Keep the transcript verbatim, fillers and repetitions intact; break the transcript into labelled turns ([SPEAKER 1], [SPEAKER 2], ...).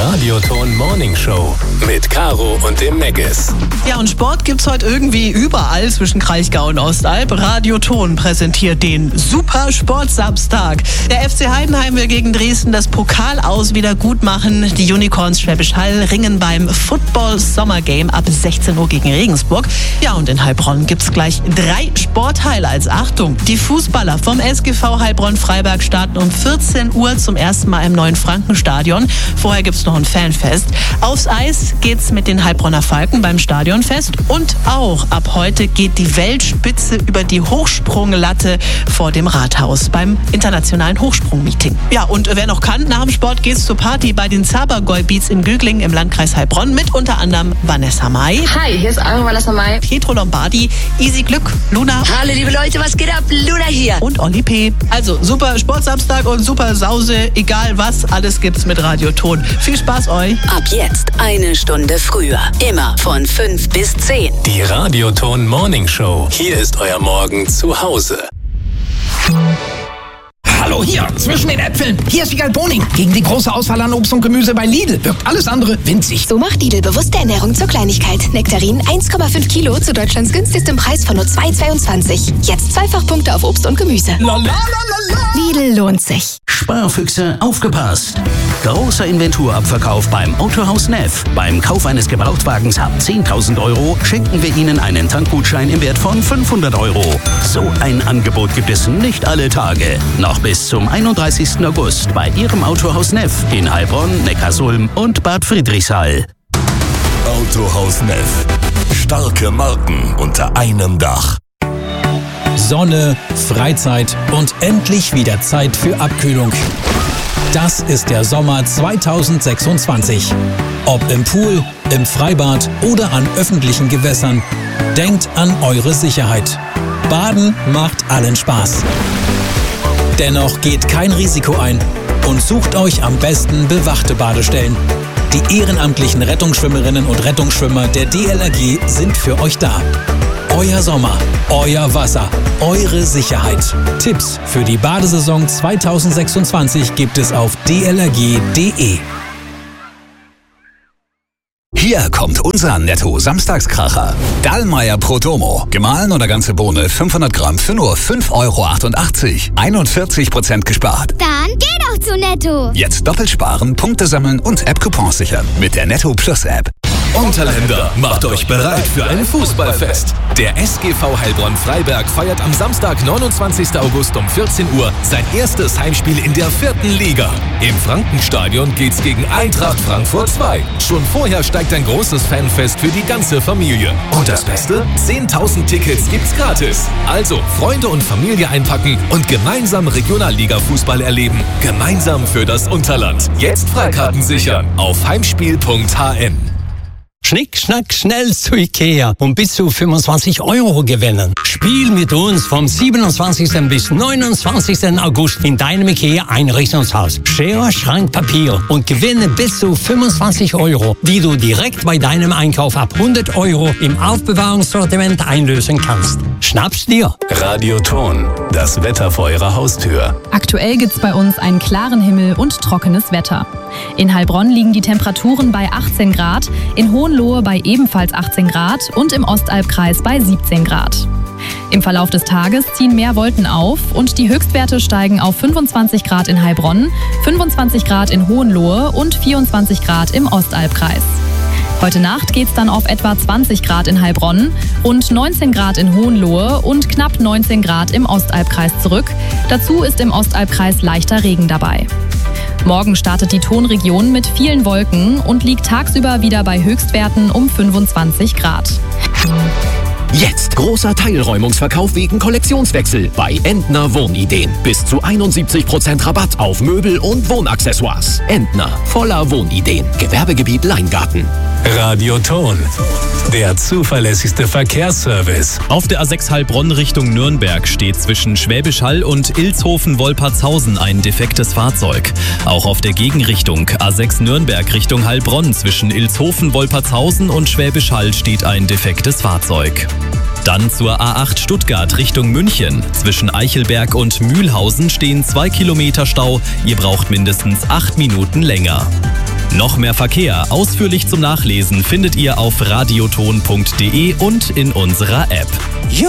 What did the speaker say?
[SPEAKER 1] Radioton Morning Show mit Caro und dem Meggis.
[SPEAKER 2] Ja, und Sport gibt's heute irgendwie überall zwischen Kraichgau und Ostalb. Radioton präsentiert den Super Sportsamstag. Der F C Heidenheim will gegen Dresden das Pokal aus wieder gut machen. Die Unicorns Schwäbisch Hall ringen beim Football Summer Game ab sechzehn Uhr gegen Regensburg. Ja, und in Heilbronn gibt's gleich drei Sport-Highlights. Achtung, die Fußballer vom S G V Heilbronn-Freiberg starten um vierzehn Uhr zum ersten Mal im neuen Frankenstadion. Vorher gibt's noch ein Fanfest. Aufs Eis geht's mit den Heilbronner Falken beim Stadionfest. Und auch ab heute geht die Weltspitze über die Hochsprunglatte vor dem Rathaus beim internationalen Hochsprungmeeting. Ja, und wer noch kann, nach dem Sport geht's zur Party bei den Zabergäu Beats in Güglingen im Landkreis Heilbronn mit unter anderem Vanessa Mai.
[SPEAKER 3] Hi, hier ist eure Vanessa Mai.
[SPEAKER 2] Pietro Lombardi, Easy Glück, Luna.
[SPEAKER 3] Hallo liebe Leute, was geht ab? Luna hier.
[SPEAKER 2] Und Olli P. Also super Sportsamstag und super Sause, egal was, alles gibt's mit Radioton. Viel Spaß euch.
[SPEAKER 4] Ab jetzt eine Stunde früher. Immer von fünf bis zehn.
[SPEAKER 1] Die Radioton Morning Show. Hier ist euer Morgen zu Hause.
[SPEAKER 5] Hallo hier, zwischen den Äpfeln. Hier ist Wiegald Boning. Gegen die große Auswahl an Obst und Gemüse bei Lidl wirkt alles andere winzig.
[SPEAKER 6] So macht Lidl bewusste Ernährung zur Kleinigkeit. Nektarin eins Komma fünf Kilo zu Deutschlands günstigstem Preis von nur zwei Komma zweiundzwanzig. Jetzt Zweifachpunkte auf Obst und Gemüse.
[SPEAKER 5] La, la, la, la, la.
[SPEAKER 6] Lidl lohnt sich.
[SPEAKER 7] Sparfüchse, aufgepasst! Großer Inventurabverkauf beim Autohaus Neff. Beim Kauf eines Gebrauchtwagens ab zehntausend Euro schenken wir Ihnen einen Tankgutschein im Wert von fünfhundert Euro. So ein Angebot gibt es nicht alle Tage. Noch bis zum einunddreißigsten August bei Ihrem Autohaus Neff in Heilbronn, Neckarsulm und Bad Friedrichshall.
[SPEAKER 8] Autohaus Neff. Starke Marken unter einem Dach.
[SPEAKER 9] Sonne, Freizeit und endlich wieder Zeit für Abkühlung. Das ist der Sommer zweitausendsechsundzwanzig. Ob im Pool, im Freibad oder an öffentlichen Gewässern, denkt an eure Sicherheit. Baden macht allen Spaß. Dennoch geht kein Risiko ein und sucht euch am besten bewachte Badestellen. Die ehrenamtlichen Rettungsschwimmerinnen und Rettungsschwimmer der D L R G sind für euch da. Euer Sommer, euer Wasser, eure Sicherheit. Tipps für die Badesaison zweitausendsechsundzwanzig gibt es auf d l r g punkt d e.
[SPEAKER 10] Hier kommt unser Netto-Samstagskracher. Dallmayr Prodomo. Gemahlen oder ganze Bohne fünfhundert Gramm für nur fünf Euro achtundachtzig. einundvierzig Prozent gespart.
[SPEAKER 11] Dann geh doch zu Netto.
[SPEAKER 10] Jetzt doppelt sparen, Punkte sammeln und App-Coupons sichern mit der Netto Plus App.
[SPEAKER 12] Unterländer, macht euch bereit für ein Fußballfest. Der S G V Heilbronn-Freiberg feiert am Samstag, neunundzwanzigsten August um vierzehn Uhr sein erstes Heimspiel in der vierten Liga. Im Frankenstadion geht's gegen Eintracht Frankfurt zwei. Schon vorher steigt ein großes Fanfest für die ganze Familie. Und das Beste? zehntausend Tickets gibt's gratis. Also Freunde und Familie einpacken und gemeinsam Regionalliga-Fußball erleben. Gemeinsam für das Unterland. Jetzt Freikarten sichern auf heimspiel punkt h n.
[SPEAKER 13] Schnick, schnack, schnell zu Ikea und bis zu fünfundzwanzig Euro gewinnen. Spiel mit uns vom siebenundzwanzigsten bis neunundzwanzigsten August in deinem Ikea-Einrichtungshaus. Schere, Schrank, Papier und gewinne bis zu fünfundzwanzig Euro, die du direkt bei deinem Einkauf ab hundert Euro im Aufbewahrungssortiment einlösen kannst. Schnapp's dir!
[SPEAKER 1] Radioton, das Wetter vor eurer Haustür.
[SPEAKER 14] Aktuell gibt's bei uns einen klaren Himmel und trockenes Wetter. In Heilbronn liegen die Temperaturen bei achtzehn Grad, in Hohenlohe bei ebenfalls achtzehn Grad und im Ostalbkreis bei siebzehn Grad. Im Verlauf des Tages ziehen mehr Wolken auf und die Höchstwerte steigen auf fünfundzwanzig Grad in Heilbronn, fünfundzwanzig Grad in Hohenlohe und vierundzwanzig Grad im Ostalbkreis. Heute Nacht geht's dann auf etwa zwanzig Grad in Heilbronn, rund neunzehn Grad in Hohenlohe und knapp neunzehn Grad im Ostalbkreis zurück. Dazu ist im Ostalbkreis leichter Regen dabei. Morgen startet die Tonregion mit vielen Wolken und liegt tagsüber wieder bei Höchstwerten um fünfundzwanzig Grad.
[SPEAKER 15] Jetzt großer Teilräumungsverkauf wegen Kollektionswechsel bei Entner Wohnideen. Bis zu einundsiebzig Prozent Rabatt auf Möbel und Wohnaccessoires. Entner, voller Wohnideen. Gewerbegebiet Leingarten.
[SPEAKER 1] Radioton, der zuverlässigste Verkehrsservice.
[SPEAKER 16] Auf der A sechs Heilbronn Richtung Nürnberg steht zwischen Schwäbisch Hall und Ilshofen-Wolpertshausen ein defektes Fahrzeug. Auch auf der Gegenrichtung A sechs Nürnberg Richtung Heilbronn zwischen Ilshofen-Wolpertshausen und Schwäbisch Hall steht ein defektes Fahrzeug. Dann zur A acht Stuttgart Richtung München. Zwischen Eichelberg und Mühlhausen stehen zwei Kilometer Stau. Ihr braucht mindestens acht Minuten länger. Noch mehr Verkehr, ausführlich zum Nachlesen, findet ihr auf radioton punkt de und in unserer App.